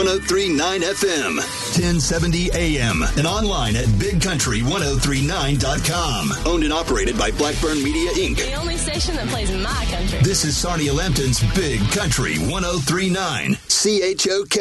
103.9 FM, 1070 AM, and online at BigCountry1039.com. Owned and operated by Blackburn Media, Inc. The only station that plays my country. This is Sarnia Lambton's Big Country 103.9 CHOK.